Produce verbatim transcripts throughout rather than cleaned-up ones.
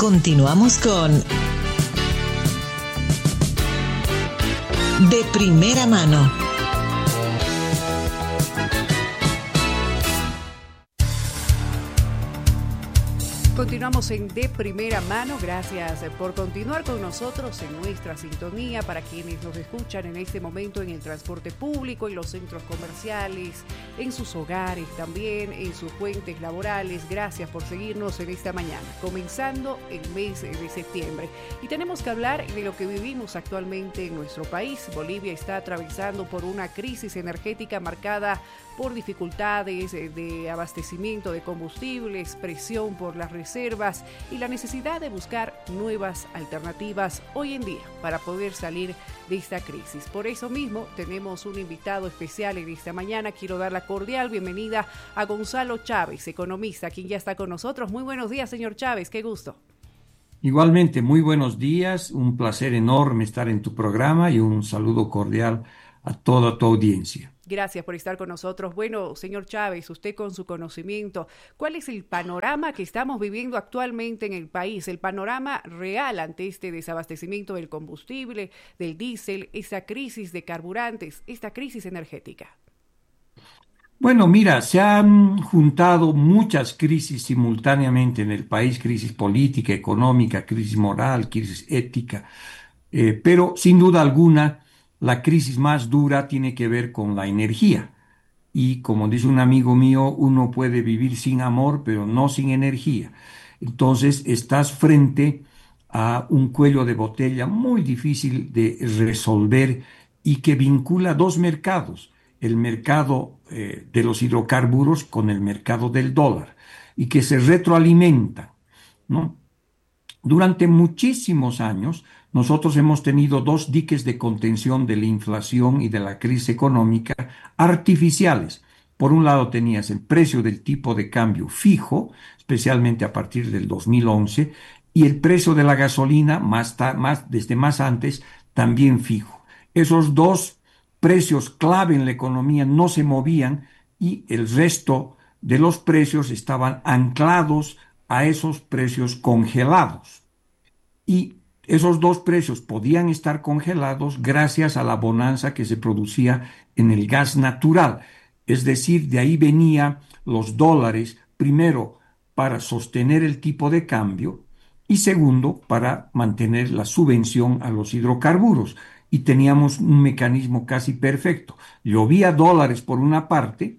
Continuamos con De Primera Mano. Continuamos en De Primera Mano. Gracias por continuar con nosotros en nuestra sintonía. Para quienes nos escuchan en este momento en el transporte público, en los centros comerciales, en sus hogares también, en sus fuentes laborales, gracias por seguirnos en esta mañana, comenzando el mes de septiembre. Y tenemos que hablar de lo que vivimos actualmente en nuestro país. Bolivia está atravesando por una crisis energética marcada por dificultades de abastecimiento de combustibles, presión por las reservas y la necesidad de buscar nuevas alternativas hoy en día para poder salir de esta crisis. Por eso mismo tenemos un invitado especial en esta mañana. Quiero dar la cordial bienvenida a Gonzalo Chávez, economista, quien ya está con nosotros. Muy buenos días, señor Chávez, qué gusto. Igualmente, muy buenos días, un placer enorme estar en tu programa y un saludo cordial a toda tu audiencia. Gracias por estar con nosotros. Bueno, señor Chávez, usted con su conocimiento, ¿cuál es el panorama que estamos viviendo actualmente en el país? El panorama real ante este desabastecimiento del combustible, del diésel, esa crisis de carburantes, esta crisis energética. Bueno, mira, se han juntado muchas crisis simultáneamente en el país, crisis política, económica, crisis moral, crisis ética, eh, pero sin duda alguna la crisis más dura tiene que ver con la energía. Y como dice un amigo mío, uno puede vivir sin amor, pero no sin energía. Entonces estás frente a un cuello de botella muy difícil de resolver y que vincula dos mercados, el mercado eh, de los hidrocarburos con el mercado del dólar, y que se retroalimentan, ¿no? Durante muchísimos años, nosotros hemos tenido dos diques de contención de la inflación y de la crisis económica artificiales. Por un lado tenías el precio del tipo de cambio fijo, especialmente a partir del dos mil once, y el precio de la gasolina, más, más, desde más antes, también fijo. Esos dos precios clave en la economía no se movían y el resto de los precios estaban anclados a esos precios congelados. Y esos dos precios podían estar congelados gracias a la bonanza que se producía en el gas natural. Es decir, de ahí venían los dólares, primero para sostener el tipo de cambio y segundo para mantener la subvención a los hidrocarburos. Y teníamos un mecanismo casi perfecto. Llovía dólares por una parte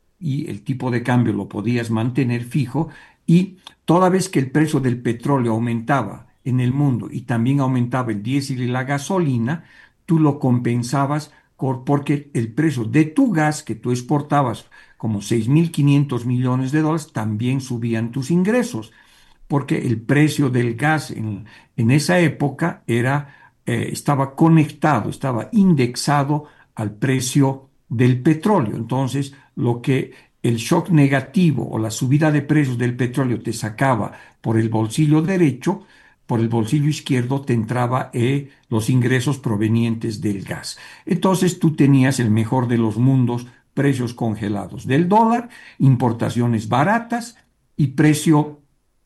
y el tipo de cambio lo podías mantener fijo, y toda vez que el precio del petróleo aumentaba en el mundo y también aumentaba el diésel y la gasolina, tú lo compensabas porque el precio de tu gas que tú exportabas, como seis mil quinientos millones de dólares, también subían tus ingresos, porque el precio del gas en, en esa época era, eh, estaba conectado, estaba indexado al precio del petróleo. Entonces, lo que el shock negativo o la subida de precios del petróleo te sacaba por el bolsillo derecho, por el bolsillo izquierdo te entraba eh, los ingresos provenientes del gas. Entonces tú tenías el mejor de los mundos, precios congelados del dólar, importaciones baratas y precio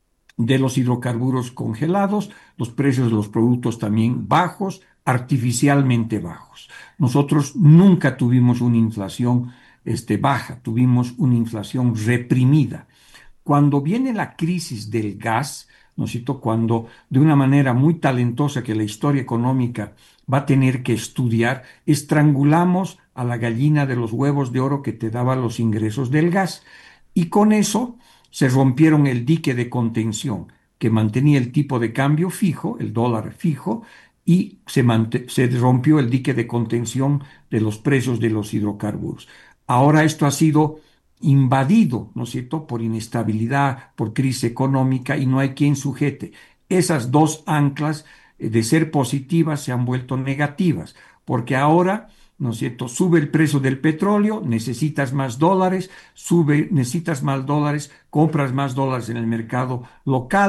de los hidrocarburos congelados, los precios de los productos también bajos, artificialmente bajos. Nosotros nunca tuvimos una inflación este, baja, tuvimos una inflación reprimida. Cuando viene la crisis del gas, ¿no es cierto?, cuando de una manera muy talentosa que la historia económica va a tener que estudiar, estrangulamos a la gallina de los huevos de oro que te daba los ingresos del gas. Y con eso se rompieron el dique de contención que mantenía el tipo de cambio fijo, el dólar fijo, y se, se rompió el dique de contención de los precios de los hidrocarburos. Ahora esto ha sido invadido, ¿no es cierto?, por inestabilidad, por crisis económica, y no hay quien sujete. Esas dos anclas, eh, de ser positivas, se han vuelto negativas, porque ahora, ¿no es cierto?, sube el precio del petróleo, necesitas más dólares, sube, necesitas más dólares, compras más dólares en el mercado local,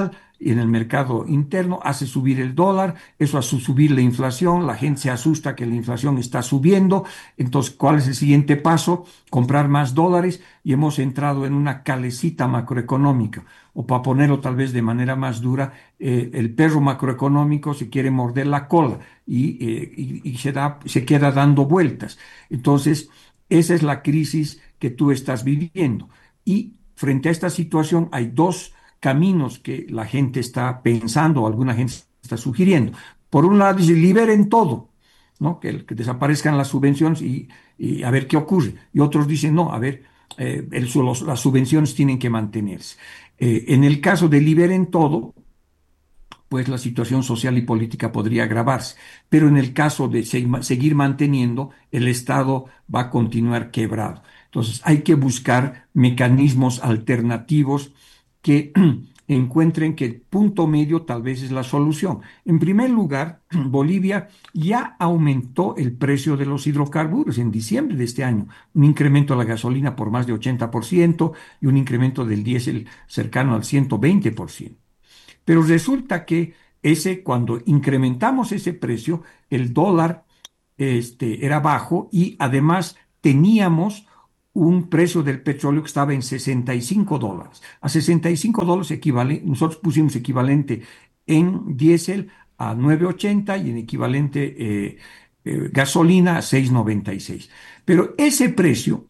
en el mercado interno, hace subir el dólar, eso hace subir la inflación, la gente se asusta que la inflación está subiendo, entonces, ¿cuál es el siguiente paso? Comprar más dólares y hemos entrado en una calecita macroeconómica, o para ponerlo tal vez de manera más dura, eh, el perro macroeconómico se quiere morder la cola y, eh, y- y se da- se queda dando vueltas. Entonces, esa es la crisis que tú estás viviendo. Y frente a esta situación hay dos caminos que la gente está pensando o alguna gente está sugiriendo. Por un lado, dice, liberen todo, ¿no? Que, que desaparezcan las subvenciones y, y a ver qué ocurre. Y otros dicen, no, a ver, eh, el- los- las subvenciones tienen que mantenerse. Eh, en el caso de liberen todo, pues la situación social y política podría agravarse. Pero en el caso de se- seguir manteniendo, el Estado va a continuar quebrado. Entonces, hay que buscar mecanismos alternativos que encuentren que el punto medio tal vez es la solución. En primer lugar, Bolivia ya aumentó el precio de los hidrocarburos en diciembre de este año, un incremento de la gasolina por más de ochenta por ciento y un incremento del diésel cercano al ciento veinte por ciento. Pero resulta que ese, cuando incrementamos ese precio, el dólar este, era bajo y además teníamos un precio del petróleo que estaba en sesenta y cinco dólares. A sesenta y cinco dólares equivale, nosotros pusimos equivalente en diésel a nueve ochenta y en equivalente eh, eh, gasolina a seis noventa y seis. Pero ese precio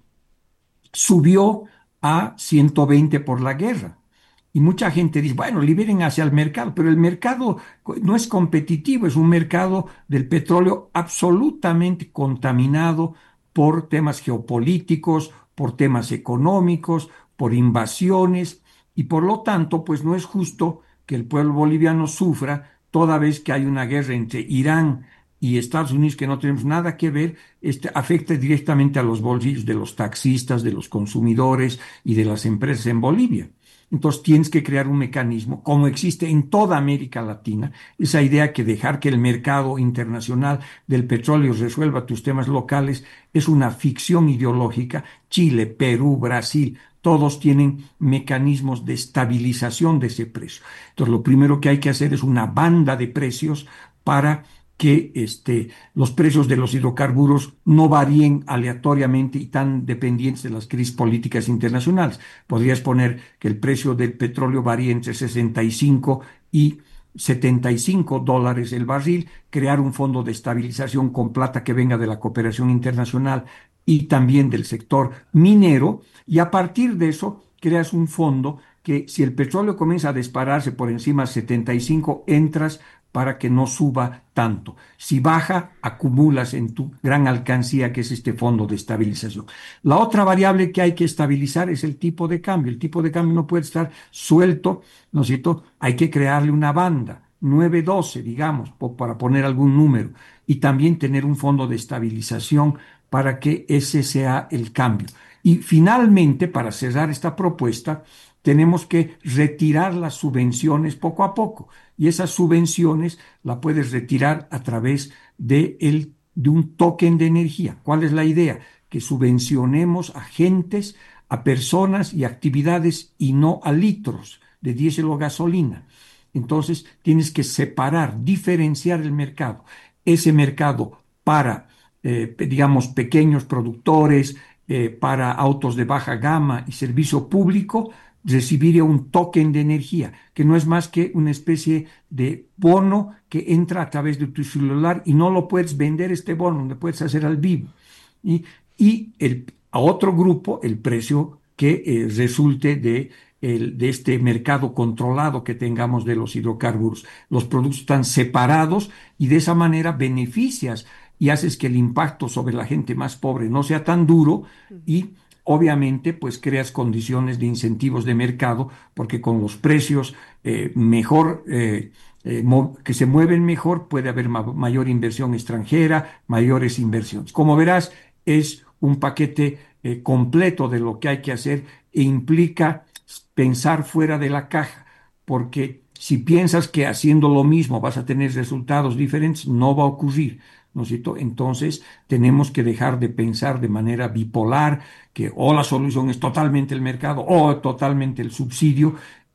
subió a ciento veinte por la guerra. Y mucha gente dice, bueno, liberen hacia el mercado, pero el mercado no es competitivo, es un mercado del petróleo absolutamente contaminado por temas geopolíticos, por temas económicos, por invasiones, y por lo tanto, pues no es justo que el pueblo boliviano sufra toda vez que hay una guerra entre Irán y Estados Unidos que no tenemos nada que ver, este, afecta directamente a los bolsillos de los taxistas, de los consumidores y de las empresas en Bolivia. Entonces tienes que crear un mecanismo, como existe en toda América Latina, esa idea que dejar que el mercado internacional del petróleo resuelva tus temas locales es una ficción ideológica. Chile, Perú, Brasil, todos tienen mecanismos de estabilización de ese precio. Entonces lo primero que hay que hacer es una banda de precios para que este, los precios de los hidrocarburos no varíen aleatoriamente y tan dependientes de las crisis políticas internacionales. Podrías poner que el precio del petróleo varíe entre sesenta y cinco y setenta y cinco dólares el barril, crear un fondo de estabilización con plata que venga de la cooperación internacional y también del sector minero, y a partir de eso creas un fondo que si el petróleo comienza a dispararse por encima de setenta y cinco, entras para que no suba tanto. Si baja, acumulas en tu gran alcancía, que es este fondo de estabilización. La otra variable que hay que estabilizar es el tipo de cambio. El tipo de cambio no puede estar suelto, ¿no es cierto? Hay que crearle una banda, nueve doce, digamos, para poner algún número, y también tener un fondo de estabilización para que ese sea el cambio. Y finalmente, para cerrar esta propuesta, tenemos que retirar las subvenciones poco a poco. Y esas subvenciones la puedes retirar a través de, el, de un token de energía. ¿Cuál es la idea? Que subvencionemos a gentes, a personas y actividades y no a litros de diésel o gasolina. Entonces tienes que separar, diferenciar el mercado. Ese mercado para, eh, digamos, pequeños productores, eh, para autos de baja gama y servicio público, recibiría un token de energía, que no es más que una especie de bono que entra a través de tu celular y no lo puedes vender este bono, lo puedes hacer al vivo. Y, y el, a otro grupo el precio que eh, resulte de, el, de este mercado controlado que tengamos de los hidrocarburos. Los productos están separados y de esa manera beneficias y haces que el impacto sobre la gente más pobre no sea tan duro y obviamente pues creas condiciones de incentivos de mercado porque con los precios eh, mejor eh, eh, que se mueven mejor puede haber ma mayor inversión extranjera, mayores inversiones. Como verás, es un paquete eh, completo de lo que hay que hacer e implica pensar fuera de la caja, porque si piensas que haciendo lo mismo vas a tener resultados diferentes, no va a ocurrir, ¿no es cierto? Entonces tenemos que dejar de pensar de manera bipolar, que o la solución es totalmente el mercado o totalmente el subsidio, y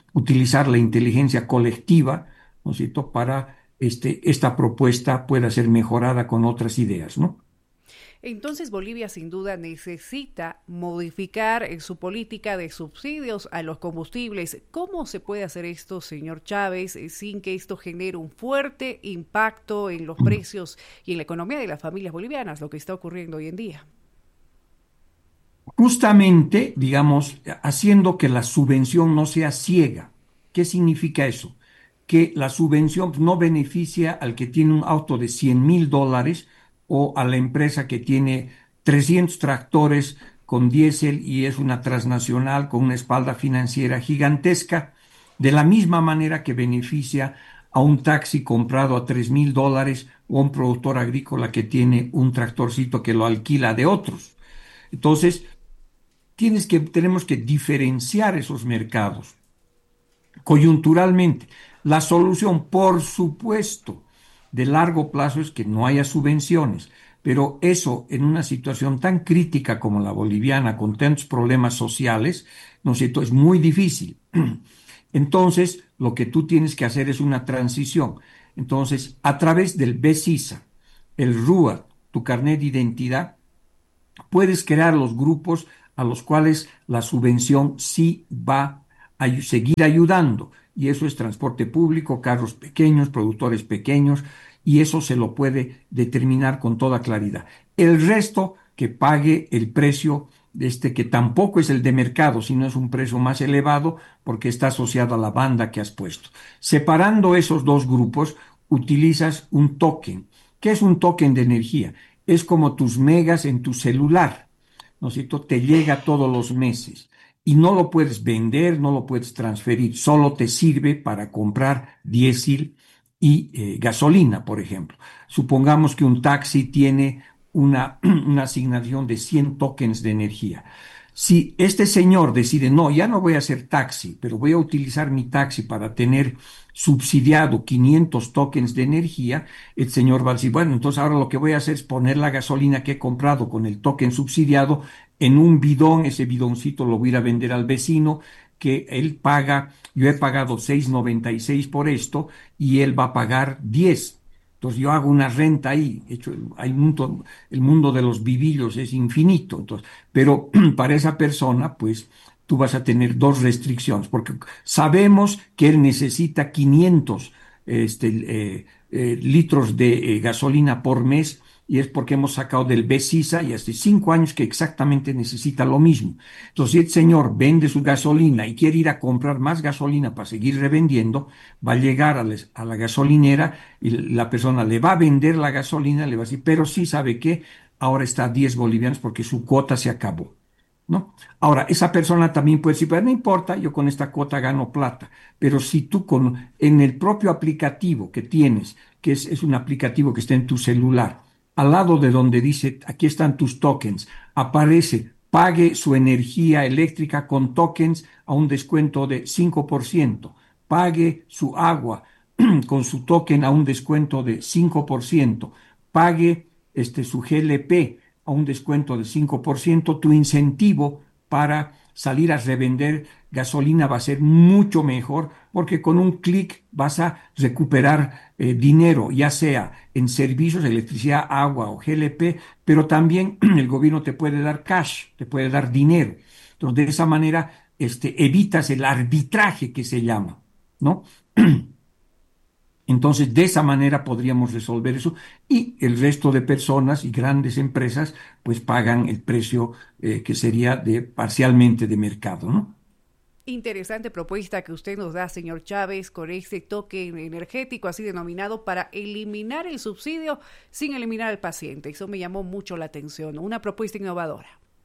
utilizar la inteligencia colectiva, ¿no es cierto?, para este, esta propuesta pueda ser mejorada con otras ideas, ¿no? Entonces Bolivia sin duda necesita modificar eh, su política de subsidios a los combustibles. ¿Cómo se puede hacer esto, señor Chávez, eh, sin que esto genere un fuerte impacto en los precios y en la economía de las familias bolivianas, lo que está ocurriendo hoy en día? Justamente, digamos, haciendo que la subvención no sea ciega. ¿Qué significa eso? Que la subvención no beneficia al que tiene un auto de cien mil dólares o a la empresa que tiene trescientos tractores con diésel y es una transnacional con una espalda financiera gigantesca, de la misma manera que beneficia a un taxi comprado a tres mil dólares o a un productor agrícola que tiene un tractorcito que lo alquila de otros. Entonces, tienes que, tenemos que diferenciar esos mercados coyunturalmente. La solución, por supuesto, de largo plazo es que no haya subvenciones, pero eso en una situación tan crítica como la boliviana, con tantos problemas sociales, ¿no es cierto?, es muy difícil. Entonces, lo que tú tienes que hacer es una transición. Entonces, a través del BESISA, el RUA, tu carnet de identidad, puedes crear los grupos a los cuales la subvención sí va a seguir ayudando. Y eso es transporte público, carros pequeños, productores pequeños, y eso se lo puede determinar con toda claridad. El resto que pague el precio de este, que tampoco es el de mercado, sino es un precio más elevado porque está asociado a la banda que has puesto. Separando esos dos grupos, utilizas un token. ¿Qué es un token de energía? Es como tus megas en tu celular, ¿no es cierto? Te llega todos los meses y no lo puedes vender, no lo puedes transferir, solo te sirve para comprar diésel y eh, gasolina, por ejemplo. Supongamos que un taxi tiene una, una asignación de cien tokens de energía. Si este señor decide, no, ya no voy a hacer taxi, pero voy a utilizar mi taxi para tener subsidiado quinientos tokens de energía, el señor va a decir, bueno, entonces ahora lo que voy a hacer es poner la gasolina que he comprado con el token subsidiado en un bidón, ese bidoncito lo voy a ir a vender al vecino, que él paga, yo he pagado seis noventa y seis por esto y él va a pagar diez. Entonces yo hago una renta ahí, hecho, hay mundo, el mundo de los vivillos es infinito, entonces, pero para esa persona, pues tú vas a tener dos restricciones, porque sabemos que él necesita quinientos este, eh, eh, litros de eh, gasolina por mes, y es porque hemos sacado del BESISA y hace cinco años que exactamente necesita lo mismo. Entonces, si el señor vende su gasolina y quiere ir a comprar más gasolina para seguir revendiendo, va a llegar a, les, a la gasolinera y la persona le va a vender la gasolina, le va a decir, pero sí sabe que ahora está a diez bolivianos porque su cuota se acabó, ¿no? Ahora, esa persona también puede decir, pero no importa, yo con esta cuota gano plata, pero si tú con, en el propio aplicativo que tienes, que es, es un aplicativo que está en tu celular, al lado de donde dice, aquí están tus tokens, aparece, pague su energía eléctrica con tokens a un descuento de cinco por ciento, pague su agua con su token a un descuento de cinco por ciento, pague este, su G L P a un descuento de cinco por ciento, tu incentivo para salir a revender gasolina va a ser mucho mejor porque con un clic vas a recuperar eh, dinero, ya sea en servicios, electricidad, agua o G L P, pero también el gobierno te puede dar cash, te puede dar dinero. Entonces, de esa manera este, evitas el arbitraje que se llama, ¿no? Entonces, de esa manera podríamos resolver eso y el resto de personas y grandes empresas pues pagan el precio eh, que sería de parcialmente de mercado, ¿no? Interesante propuesta que usted nos da, señor Chávez, con este toque energético así denominado para eliminar el subsidio sin eliminar al paciente. Eso me llamó mucho la atención, una propuesta innovadora.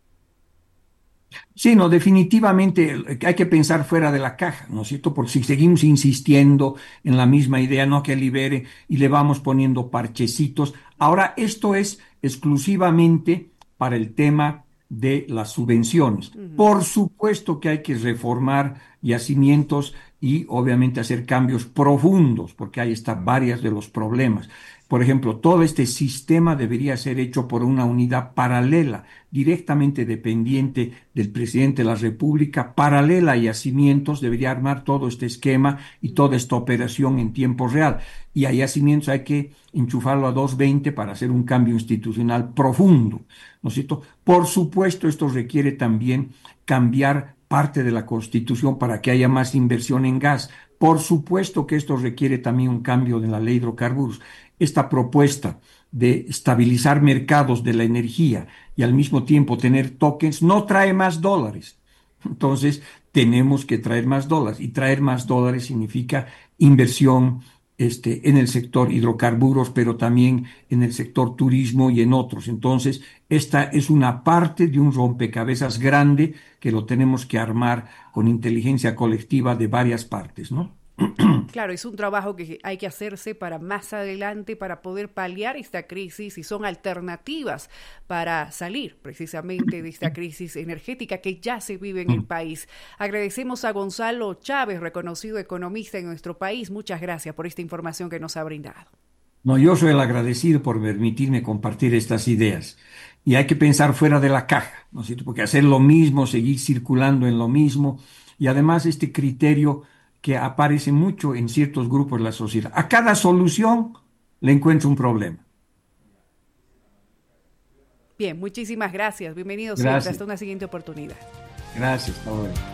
Sí, no, definitivamente hay que pensar fuera de la caja, ¿no es cierto? Porque si seguimos insistiendo en la misma idea, no que libere y le vamos poniendo parchecitos. Ahora, esto es exclusivamente para el tema de las subvenciones. Uh-huh. Por supuesto que hay que reformar yacimientos y obviamente hacer cambios profundos, porque ahí están varios de los problemas. Por ejemplo, todo este sistema debería ser hecho por una unidad paralela, directamente dependiente del presidente de la República, paralela a Yacimientos, debería armar todo este esquema y toda esta operación en tiempo real. Y a Yacimientos hay que enchufarlo a doscientos veinte para hacer un cambio institucional profundo, ¿no es cierto? Por supuesto, esto requiere también cambiar parte de la Constitución para que haya más inversión en gas. Por supuesto que esto requiere también un cambio de la ley de hidrocarburos. Esta propuesta de estabilizar mercados de la energía y al mismo tiempo tener tokens no trae más dólares. Entonces, tenemos que traer más dólares y traer más dólares significa inversión este, en el sector hidrocarburos, pero también en el sector turismo y en otros. Entonces, esta es una parte de un rompecabezas grande que lo tenemos que armar con inteligencia colectiva de varias partes, ¿no? Claro, es un trabajo que hay que hacerse para más adelante, para poder paliar esta crisis, y son alternativas para salir precisamente de esta crisis energética que ya se vive en el país. Agradecemos a Gonzalo Chávez, reconocido economista en nuestro país. Muchas gracias por esta información que nos ha brindado. No, yo soy el agradecido por permitirme compartir estas ideas. Y hay que pensar fuera de la caja, ¿no es cierto? Porque hacer lo mismo, seguir circulando en lo mismo, y además este criterio que aparece mucho en ciertos grupos de la sociedad. A cada solución le encuentro un problema. Bien, muchísimas gracias. Bienvenido siempre. Gracias. Hasta una siguiente oportunidad. Gracias. Hasta luego.